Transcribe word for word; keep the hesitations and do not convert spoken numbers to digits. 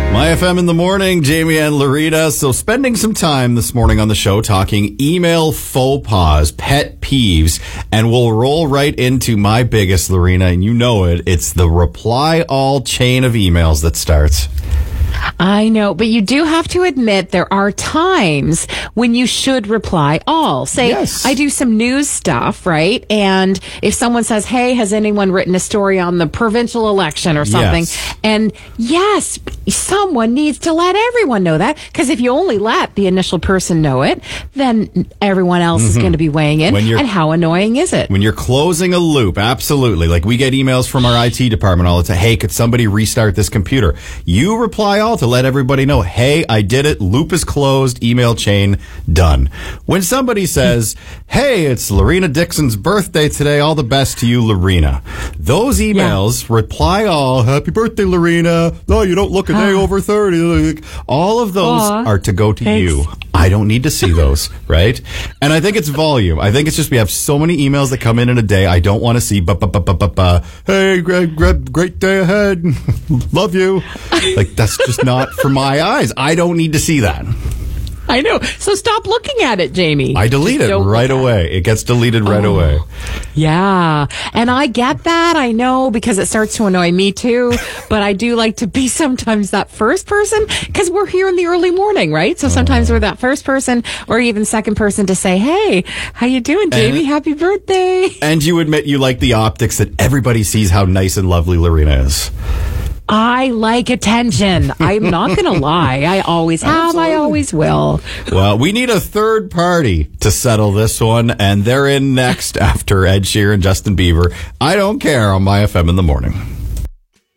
My F M in the morning, Jamie and Loretta. So spending some time this morning on the show talking email faux pas, pet peeves, and we'll roll right into my biggest, Loretta, and you know it. It's the reply all chain of emails that starts. I know, but you do have to admit there are times when you should reply all. Say, yes. I do some news stuff, right? And if someone says, hey, has anyone written a story on the provincial election or something? Yes. And yes, someone needs to let everyone know that, because if you only let the initial person know it, then everyone else mm-hmm. is going to be weighing in. And how annoying is it? When you're closing a loop, absolutely. Like we get emails from our I T department all the time. Hey, could somebody restart this computer? You reply all to let everybody know, hey, I did it. Loop is closed. Email chain done. When somebody says, hey, it's Lorena Dixon's birthday today. All the best to you, Lorena. Those emails, yeah. reply all, happy birthday, Lorena. No, you don't look a day over thirty. All of those Aww. Are to go to Thanks. You. I don't need to see those, right? And I think it's volume. I think it's just we have so many emails that come in in a day. I don't want to see, bu- bu- bu- bu- bu- bu- hey, great, great, great day ahead. Love you. Like, that's just not for my eyes. I don't need to see that. I know. So stop looking at it, Jamie. I delete it right away. It gets deleted right oh. away. Yeah. And I get that. I know, because it starts to annoy me too. But I do like to be sometimes that first person, because we're here in the early morning, right? So sometimes uh. we're that first person or even second person to say, hey, how you doing, Jamie? And, Happy birthday. And you admit you like the optics that everybody sees how nice and lovely Lorena is. I like attention. I'm not going to lie. I always have. Absolutely. I always will. Well, we need a third party to settle this one, and they're in next after Ed Sheeran and Justin Bieber. I don't care on My F M in the morning.